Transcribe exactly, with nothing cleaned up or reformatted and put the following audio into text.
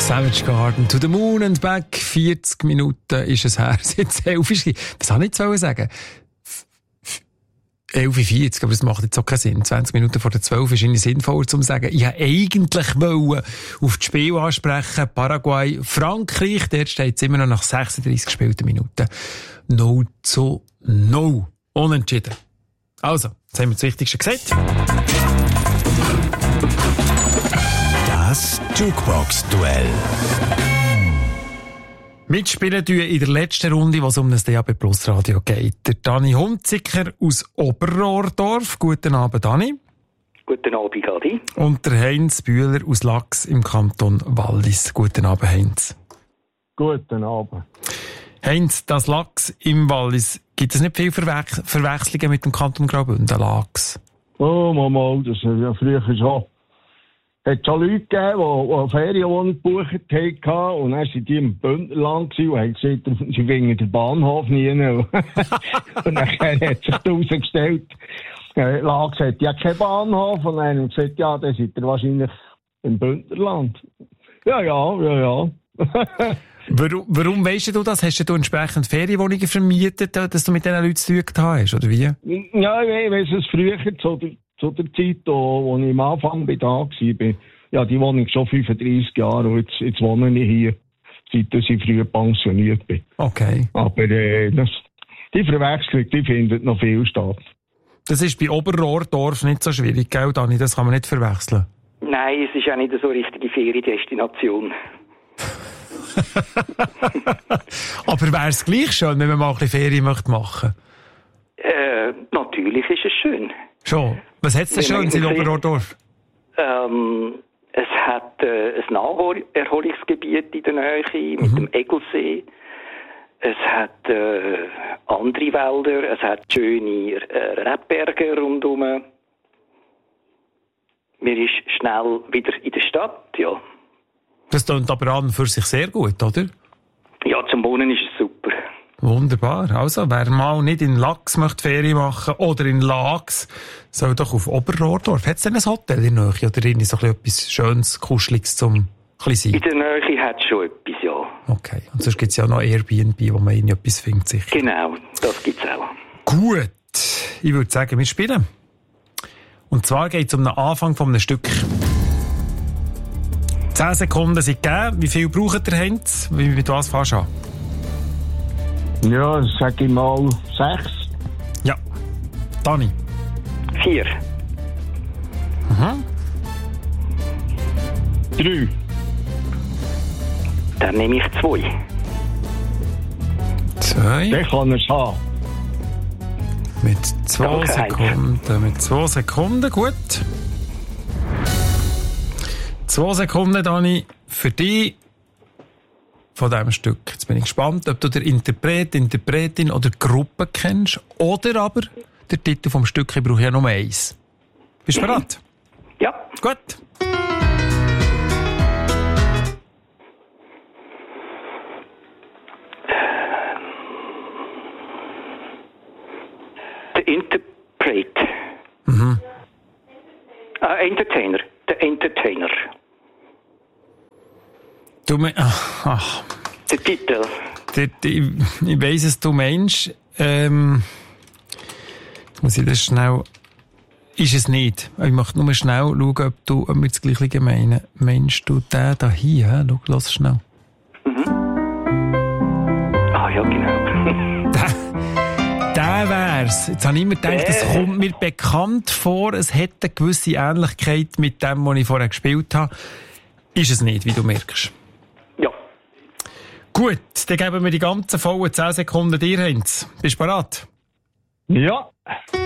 Savage Garden, To the Moon and Back. vierzig Minuten ist es her, seit elf ist. Was soll ich jetzt sagen? elf Uhr vierzig, aber das macht jetzt auch keinen Sinn. zwanzig Minuten vor der zwölf ist eigentlich sinnvoller, zu sagen, ich wollte eigentlich wollen auf das Spiel ansprechen. Paraguay, Frankreich, dort steht es immer noch nach sechsunddreissig gespielten Minuten. null zu null. Unentschieden. Also, jetzt haben wir das Wichtigste gesagt. Das Jukebox-Duell. Mitspielen tun in der letzten Runde, was um das D A B Plus Radio geht. Der Dani Hunziker aus Oberrohrdorf. Guten Abend, Dani. Guten Abend, Adi. Und der Heinz Bühler aus Lachs im Kanton Wallis. Guten Abend, Heinz. Guten Abend. Heinz, das Lachs im Wallis, gibt es nicht viele Verwech- Verwechslungen mit dem Kanton Graubünden, Lachs? Oh, Mama, das ist ja früher schon. Es hat schon Leute gegeben, die, die eine Ferienwohnung gebucht haben, und dann waren die im Bündnerland und haben gesagt, sie finden den Bahnhof nie. Und dann hat sich herausgestellt, äh, Lachs hat ja keinen Bahnhof, und dann haben sie gesagt, ja, dann seid ihr wahrscheinlich im Bündnerland. Ja, ja, ja, ja. Warum, warum weisst du das? Hast du entsprechend Ferienwohnungen vermietet, dass du mit diesen Leuten zu tun hast, oder wie? Ja, ich weiss es früher, zu der, zu der Zeit, wo ich am Anfang da war. Ja, die Wohnung schon fünfunddreissig Jahre, und jetzt, jetzt wohne ich hier, seit ich früher pensioniert bin. Okay. Aber äh, das, die Verwechslung, die findet noch viel statt. Das ist bei Oberrohrdorf nicht so schwierig, gell, Dani? Das kann man nicht verwechseln. Nein, es ist auch nicht so eine richtige Feriendestination. Aber wäre es gleich schön, wenn man mal ein bisschen Ferien machen möchte? Äh, natürlich ist es schön. Schon. Was hat es denn Schönes in Oberrohrdorf? Ähm, es hat äh, ein Naherholungsgebiet in der Nähe mit mhm. dem Egelsee. Es hat äh, andere Wälder. Es hat schöne äh, Rebberge rundherum. Man ist schnell wieder in der Stadt, ja. Das klingt aber an und für sich sehr gut, oder? Ja, zum Wohnen ist es super. Wunderbar. Also, wer mal nicht in Lachs möchte Ferien machen oder in Lachs, soll doch auf Oberrohrdorf. Hat es denn ein Hotel in der Nähe oder irgendwie so etwas Schönes, Kuscheliges zum sein? In der Nähe hat es schon etwas, ja. Okay. Und sonst gibt es ja noch Airbnb, wo man irgendwie etwas findet, sicher. Genau, das gibt es auch. Gut. Ich würde sagen, wir spielen. Und zwar geht es um den Anfang von einem Stück. Zehn Sekunden sind gegeben. Wie viel braucht ihr, Heinz? Mit was fährst du an? Ja, sag ich mal sechs. Ja. Dani? Vier. Mhm. Drei. Dann nehme ich zwei. Zwei. Den kann es haben. Mit zwei Danke, Sekunden. Mit zwei Sekunden, gut. Zwei Sekunden, Dani, für dich von diesem Stück. Jetzt bin ich gespannt, ob du den Interpret, Interpretin oder Gruppe kennst oder aber den Titel vom Stück. Ich brauche ja nur eins. Bist du bereit? Ja. Gut. Der Interpret. Mhm. Ah, Entertainer. Der Entertainer. Du me- ach, ach. Der Titel. Der, der, ich ich weiss es, du meinst. Ähm, jetzt muss ich das schnell. Ist es nicht. Ich möchte nur schnell schauen, ob, du, ob wir das Gleiche meinen. Meinst du den da hier? Schau, lass schnell. Mhm. Ah, ja, genau. Der, der wär's. Jetzt habe ich immer gedacht, das kommt mir bekannt vor. Es hat eine gewisse Ähnlichkeit mit dem, was ich vorher gespielt habe. Ist es nicht, wie du merkst. Ja. Gut, dann geben wir die ganzen vollen zehn Sekunden dir, Heinz. Bist du bereit? Ja.